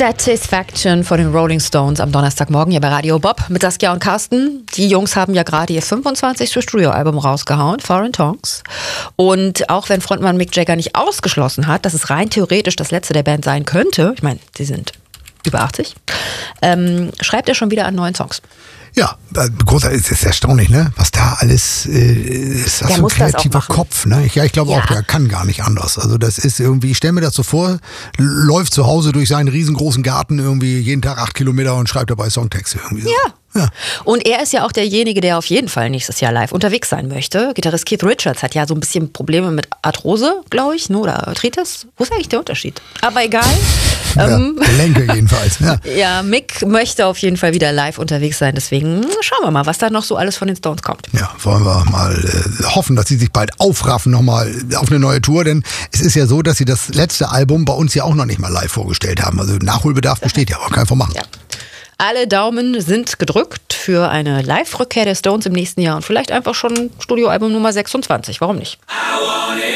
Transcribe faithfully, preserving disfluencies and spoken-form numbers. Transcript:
Satisfaction von den Rolling Stones am Donnerstagmorgen hier bei Radio Bob mit Saskia und Carsten. Die Jungs haben ja gerade ihr fünfundzwanzigste Studioalbum rausgehauen, Foreign Tongues. Und auch wenn Frontmann Mick Jagger nicht ausgeschlossen hat, dass es rein theoretisch das letzte der Band sein könnte, ich meine, sie sind über achtzig, ähm, schreibt er schon wieder an neuen Songs. Ja, großartig, es ist erstaunlich, ne? Was da alles äh, ist. Das Der so ein muss das auch kreativer machen. Kopf, ne? Ich, ja, ich glaube Ja. auch, der kann gar nicht anders. Also das ist irgendwie, ich stelle mir das so vor, läuft zu Hause durch seinen riesengroßen Garten irgendwie jeden Tag acht Kilometer und schreibt dabei Songtexte irgendwie so. Ja. Ja. Und er ist ja auch derjenige, der auf jeden Fall nächstes Jahr live unterwegs sein möchte. Gitarrist Keith Richards hat ja so ein bisschen Probleme mit Arthrose, glaube ich, ne? Oder Arthritis. Wo ist eigentlich der Unterschied? Aber egal. Ja, ähm, Gelenke jedenfalls. Ja. ja, Mick möchte auf jeden Fall wieder live unterwegs sein. Deswegen schauen wir mal, was da noch so alles von den Stones kommt. Ja, wollen wir mal äh, hoffen, dass sie sich bald aufraffen nochmal auf eine neue Tour, denn es ist ja so, dass sie das letzte Album bei uns ja auch noch nicht mal live vorgestellt haben. Also Nachholbedarf besteht ja, aber kann einfach machen. Ja. Alle Daumen sind gedrückt für eine Live-Rückkehr der Stones im nächsten Jahr und vielleicht einfach schon Studioalbum Nummer sechsundzwanzig. Warum nicht?